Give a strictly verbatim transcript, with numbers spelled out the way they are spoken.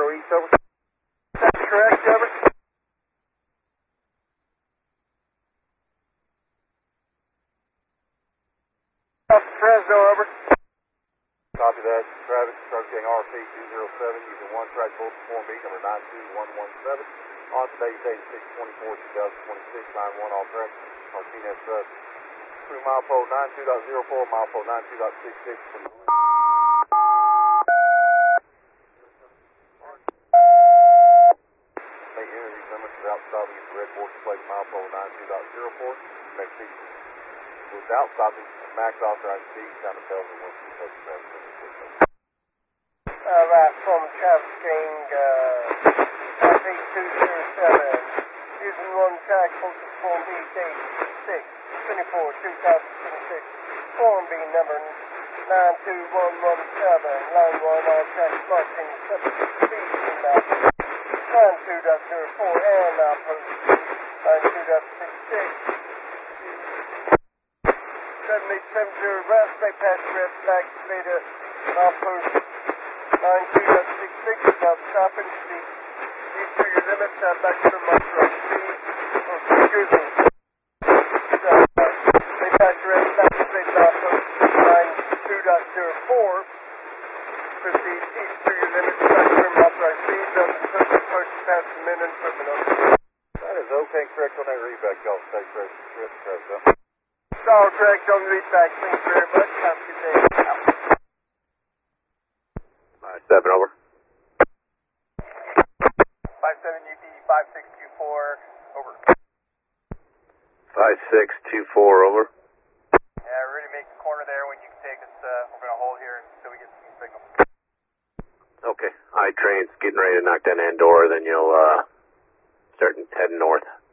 zero east, over. That's correct, over. Fresno, over. Copy that. Travis, Truck Gang R P two zero seven, using one track bolt form B number nine two one one seven. On today's date, six twenty-four twenty twenty-six, line one all track, Martinez Trust. Through milefo nine two dot zero four, milefo nine two dot six six. Make energy limits without stopping at the red border plate, milefo nine two dot zero four. Make sure without stopping, max authorized speed, sound of bells and one two seven seven. All right, from Travis Gang, uh, R P two zero seven, using one track, postal form B, date six twenty-four two thousand twenty-six, form B number nine two one one seven, line one, all tracks marking subject speed in line two dot zero four and outpost line two dot six six. seventy seven zero west, make pass red flag, later outpost line two dot six six, about stopping speed. Speed to your limits, uh, back to my truck speed. Oh, excuse me. So, uh, make pass red flag, later outpost line two dot zero four. Proceed east to your limits, back to my truck speed. Doesn't touch the person past the minute terminal. That is okay, correct on that readback, y'all. Stay fresh, trip, trip, up. All correct on the readback. Thank you very much. Have a good day. Out. Alright, seven over. five seven U P five six two four, over. five six two four, over. Yeah, we're ready to make the corner there when you can take us. Uh, we're going to hold here until we get some signal. Okay, I train's getting ready to knock down Andorra, then you'll uh, start heading north.